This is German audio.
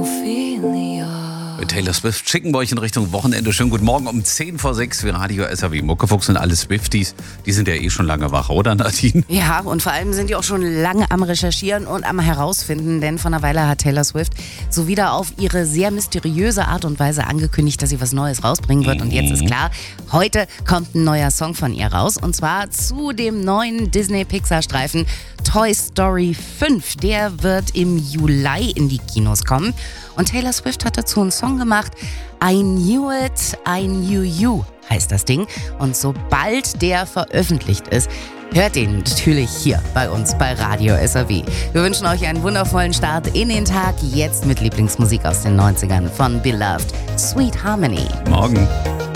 Mit Taylor Swift schicken wir euch in Richtung Wochenende. Schönen guten Morgen um 10:06 für Radio SAW. Muckefuchs und alle Swifties, die sind ja eh schon lange wach, oder Nadine? Ja, und vor allem sind die auch schon lange am Recherchieren und am Herausfinden, denn vor einer Weile hat Taylor Swift so wieder auf ihre sehr mysteriöse Art und Weise angekündigt, dass sie was Neues rausbringen wird. Und jetzt ist klar, heute kommt ein neuer Song von ihr raus, und zwar zu dem neuen Disney-Pixar-Streifen Toy Story 5. Der wird im Juli in die Kinos kommen. Und Taylor Swift hat dazu einen Song gemacht. I Knew It, I Knew You heißt das Ding. Und sobald der veröffentlicht ist, hört ihn natürlich hier bei uns bei Radio SAW. Wir wünschen euch einen wundervollen Start in den Tag. Jetzt mit Lieblingsmusik aus den 90ern von Beloved, Sweet Harmony. Morgen.